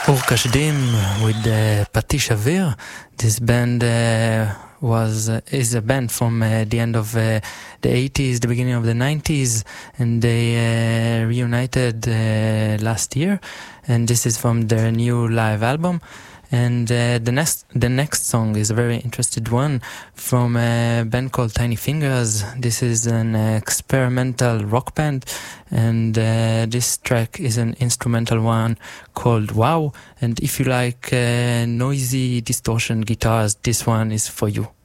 Or Kashdim with Patish Avir. This band is a band from the end of the 80s, the beginning of the 90s, and they reunited last year, and this is from their new live album. And the next song is a very interesting one from a band called Tiny Fingers. This is an experimental rock band, and this track is an instrumental one called Wow. And if you like noisy distortion guitars, this one is for you.